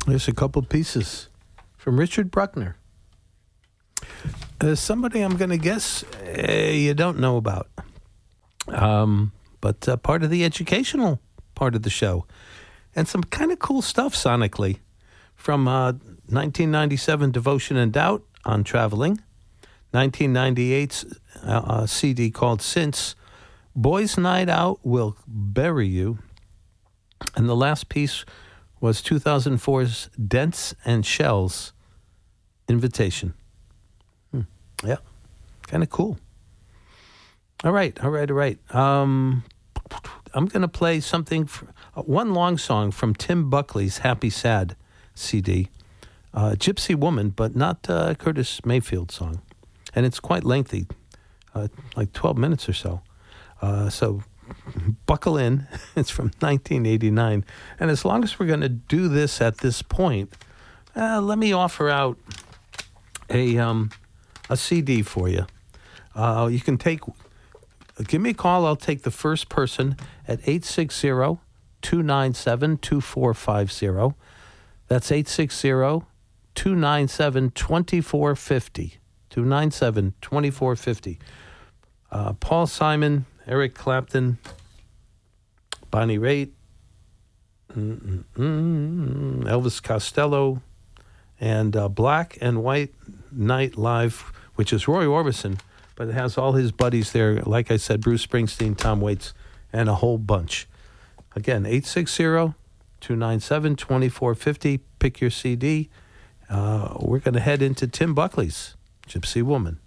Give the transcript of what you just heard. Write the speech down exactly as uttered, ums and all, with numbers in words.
There's a couple pieces from Richard Bruckner. Uh, somebody I'm going to guess uh, you don't know about, um, but uh, part of the educational part of the show. And some kind of cool stuff sonically from uh, nineteen ninety-seven Devotion and Doubt on Traveling, nineteen ninety-eight's uh, uh, C D called Since, Boys Night Out Will Bury You, and the last piece was two thousand four's Dents and Shells, Invitation. Hmm. Yeah, kind of cool. All right, all right, all right. Um, I'm going to play something, for, uh, one long song from Tim Buckley's Happy Sad C D, uh, Gypsy Woman, but not uh, Curtis Mayfield song. And it's quite lengthy, uh, like twelve minutes or so. Uh, so buckle in. It's from nineteen eighty-nine. And as long as we're going to do this at this point, uh, let me offer out a um, a C D for you. Uh, you can take, give me a call. I'll take the first person at eight six zero, two nine seven, two four five zero. That's eight six zero, two nine seven, two four five zero. two nine seven, two four five zero. Uh, Paul Simon, Eric Clapton, Bonnie Raitt, mm, mm, mm, Elvis Costello, and uh, Black and White Night Live, which is Roy Orbison, but it has all his buddies there. Like I said, Bruce Springsteen, Tom Waits, and a whole bunch. Again, eight six zero, two nine seven, two four five zero. Pick your C D. Uh, we're going to head into Tim Buckley's Gypsy Woman.